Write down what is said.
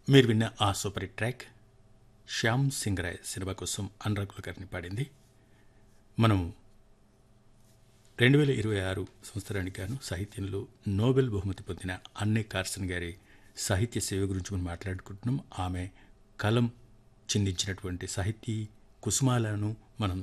మీరు విన్న ఆ super hit track Shyam Singh Roy cinema కోసం అనురాగ్ కులకర్ణి పాడింది. మనం 2026 సంవత్సరానికి గాను సాహిత్యంలో నోబెల్ బహుమతి పొందిన అన్నే కార్సన్ గారి సాహిత్య సేవ గురించి మనం మాట్లాడుకుంటున్నాం. ఆమె కలం చిందించినటువంటి సాహితీ కుసుమాలను